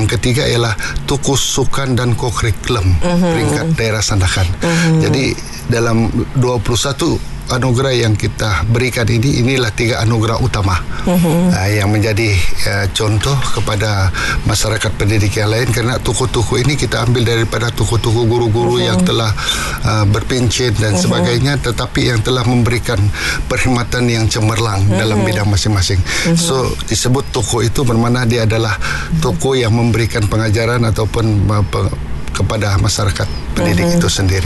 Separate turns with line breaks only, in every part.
ketiga ialah Tuku Sukan dan Co-Curriculum peringkat daerah Sandakan. Jadi dalam 21 anugerah yang kita berikan inilah 3 anugerah utama yang menjadi contoh kepada masyarakat pendidik yang lain, kerana tuku-tuku ini kita ambil daripada tuku-tuku guru-guru yang telah berpencen dan sebagainya, tetapi yang telah memberikan perkhidmatan yang cemerlang dalam bidang masing-masing. So disebut tuku itu bermakna dia adalah tuku yang memberikan pengajaran ataupun kepada masyarakat pendidik itu sendiri.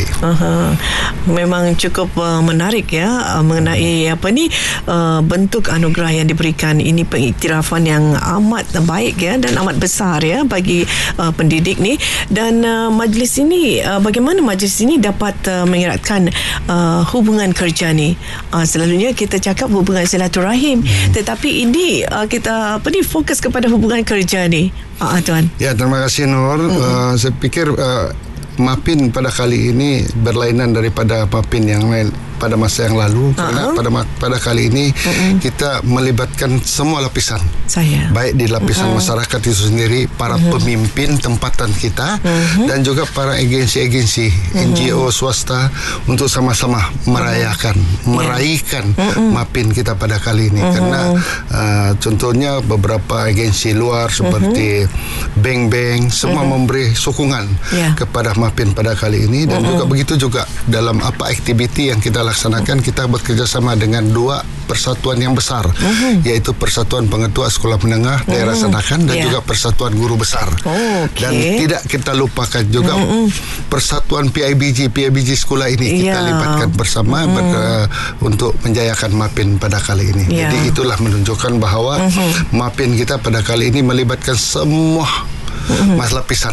Memang cukup menarik ya mengenai bentuk anugerah yang diberikan ini, pengiktirafan yang amat baik ya dan amat besar ya bagi pendidik ni. Dan majlis ini, bagaimana majlis ini dapat mengeratkan hubungan kerja ni? Selalunya kita cakap hubungan silaturahim, tetapi ini kita fokus kepada hubungan kerja ni. Tuan.
Ya, terima kasih Nur. Saya fikir MAPIN pada kali ini berlainan daripada MAPIN yang lain pada masa yang lalu, kerana pada kali ini kita melibatkan semua lapisan, baik di lapisan masyarakat itu sendiri, para pemimpin tempatan kita dan juga para agensi-agensi NGO swasta untuk sama-sama meraihkan MAPIN kita pada kali ini. Karena contohnya beberapa agensi luar seperti bank-bank semua memberi sokongan kepada MAPIN pada kali ini, dan juga begitu juga dalam apa aktiviti yang kita laksanakan, kita bekerjasama dengan 2 persatuan yang besar, iaitu Persatuan Pengetua Sekolah Menengah Daerah Sandakan dan juga Persatuan Guru Besar. Dan tidak kita lupakan juga Persatuan PIBG sekolah ini kita libatkan bersama untuk menjayakan MAPIN pada kali ini. Jadi itulah menunjukkan bahawa MAPIN kita pada kali ini melibatkan semua lapisan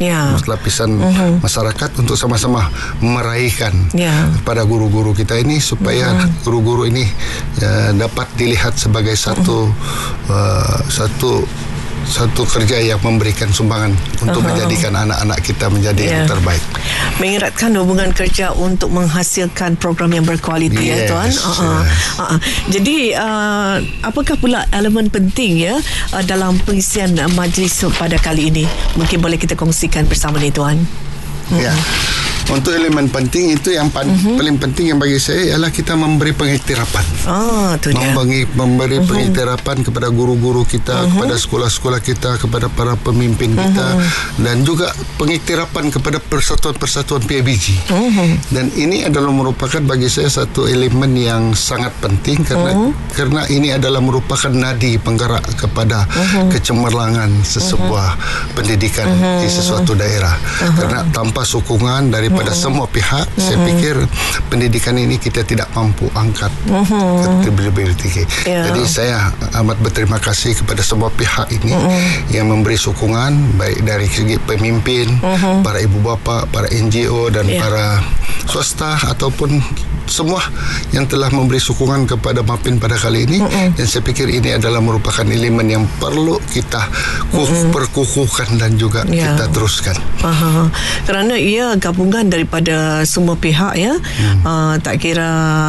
masyarakat untuk sama-sama meraihkan pada guru-guru kita ini, supaya guru-guru ini dapat dilihat sebagai satu kerja yang memberikan sumbangan untuk menjadikan anak-anak kita menjadi yang terbaik.
Mengeratkan hubungan kerja untuk menghasilkan program yang berkualiti, ya Tuan. Jadi apakah pula elemen penting ya dalam pengisian majlis pada kali ini? Mungkin boleh kita kongsikan bersama ni Tuan.
Ya. Untuk elemen penting itu yang paling penting yang bagi saya ialah kita memberi pengiktirafan. Memberi pengiktirafan kepada guru-guru kita, kepada sekolah-sekolah kita, kepada para pemimpin kita, dan juga pengiktirafan kepada persatuan-persatuan PIBG. Dan ini adalah merupakan bagi saya satu elemen yang sangat penting, karena ini adalah merupakan nadi penggerak kepada kecemerlangan sesebuah pendidikan di sesuatu daerah. Karena tanpa sokongan dari pada semua pihak, saya fikir pendidikan ini kita tidak mampu angkat ke lebih tinggi. Jadi saya amat berterima kasih kepada semua pihak ini yang memberi sokongan, baik dari segi pemimpin, para ibu bapa, para NGO dan para swasta ataupun semua yang telah memberi sokongan kepada MAPIN pada kali ini. Dan saya fikir ini adalah merupakan elemen yang perlu kita perkukuhkan dan juga kita teruskan.
Kerana ia gabungan daripada semua pihak ya. Tak kira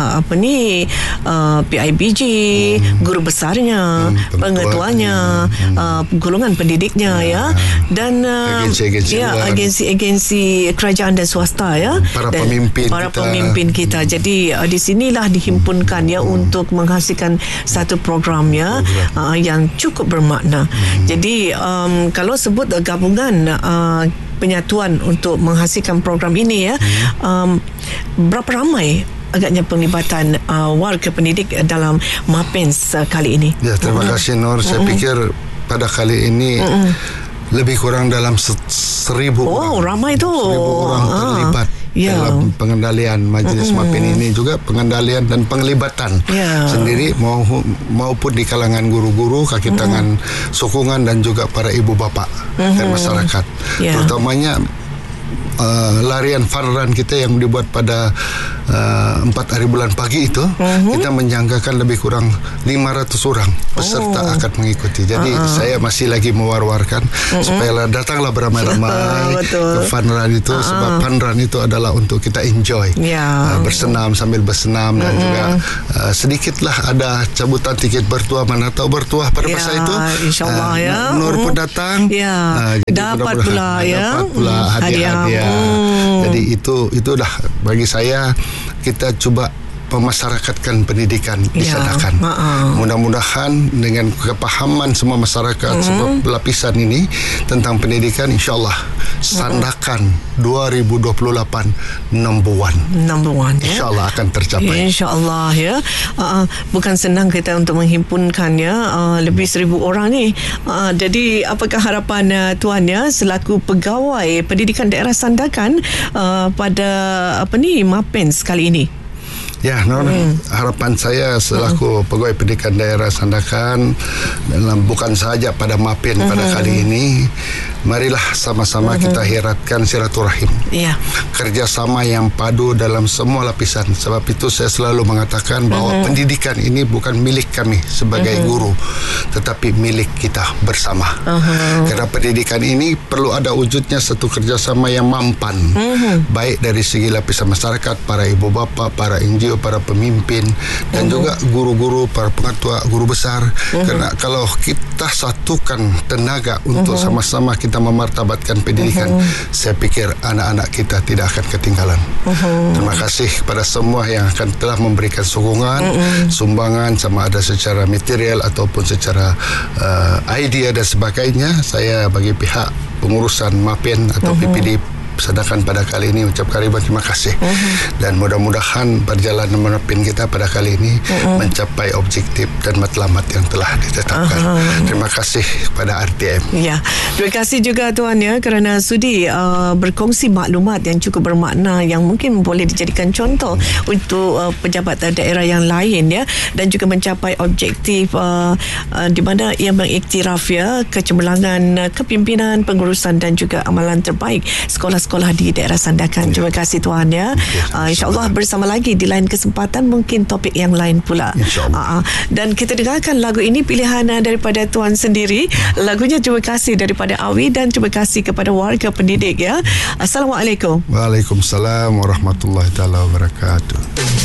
PIBG, guru besarnya, pengetuanya, golongan pendidiknya dan agensi-agensi kerajaan dan swasta ya,
para
pemimpin kita. Jadi di sinilah dihimpunkan ya untuk menghasilkan satu program ya yang cukup bermakna. Jadi kalau sebut gabungan penyatuan untuk menghasilkan program ini ya, berapa ramai agaknya penglibatan warga pendidik dalam MAPIN kali ini?
Ya, terima kasih Nur. Saya fikir pada kali ini lebih kurang dalam 1,000 orang.
Ramai tu.
1,000 orang terlibat dalam pengendalian majlis MAPIN ini, juga pengendalian dan penglibatan sendiri maupun di kalangan guru-guru, kaki tangan sokongan dan juga para ibu bapa dan masyarakat. Terutamanya larian fun run kita yang dibuat pada 4 hari bulan pagi itu, kita menjangkakan lebih kurang 500 orang peserta akan mengikuti. Jadi saya masih lagi mewar-warkan supaya datanglah beramai-ramai ke fun run itu, sebab fun run itu adalah untuk kita enjoy, bersenam sambil bersenam, dan juga sedikitlah ada cabutan tiket bertuah, mana tahu bertuah pada masa itu.
InsyaAllah
Nur pun datang,
jadi dapat pula
hadiah. Jadi itulah bagi saya, kita coba memasyarakatkan pendidikan di Sandakan. Mudah-mudahan dengan kepahaman semua masyarakat, semua lapisan ini tentang pendidikan, insyaAllah Sandakan 2028 number one insyaAllah akan tercapai.
InsyaAllah bukan senang kita untuk menghimpunkan lebih 1,000 orang ni. Jadi apakah harapan Tuan selaku pegawai pendidikan daerah Sandakan pada MAPEN sekali ini?
Ya, harapan saya selaku pegawai pendidikan daerah Sandakan, bukan sahaja pada MAPEN pada kali ini, marilah sama-sama kita eratkan silaturahim, kerjasama yang padu dalam semua lapisan. Sebab itu saya selalu mengatakan bahawa pendidikan ini bukan milik kami sebagai guru, tetapi milik kita bersama. Kerana pendidikan ini perlu ada wujudnya satu kerjasama yang mampan, baik dari segi lapisan masyarakat, para ibu bapa, para NGO, para pemimpin, dan juga guru-guru, para pengatua, guru besar. Kerana kalau kita satukan tenaga untuk sama-sama kita memartabatkan pendidikan, saya pikir anak-anak kita tidak akan ketinggalan. Terima kasih kepada semua yang akan telah memberikan sokongan, sumbangan, sama ada secara material ataupun secara idea dan sebagainya. Saya bagi pihak pengurusan MAPEN atau PPD Sandakan pada kali ini ucapkan ribuan terima kasih, dan mudah-mudahan perjalanan MAPEN kita pada kali ini mencapai objektif dan matlamat yang telah ditetapkan. Terima kasih kepada RTM.
Terima kasih juga Tuan kerana sudi berkongsi maklumat yang cukup bermakna, yang mungkin boleh dijadikan contoh untuk pejabat daerah yang lain dan juga mencapai objektif di mana ia mengiktiraf kecemerlangan kepimpinan, pengurusan dan juga amalan terbaik sekolah-sekolah di daerah Sandakan. Terima kasih Tuan InsyaAllah bersama lagi di lain kesempatan, mungkin topik yang lain pula. Dan kita dengarkan lagu ini, pilihan daripada Tuan sendiri. Lagunya Terima Kasih daripada Awi, dan terima kasih kepada warga pendidik. Assalamualaikum.
Waalaikumsalam warahmatullahi taala wabarakatuh.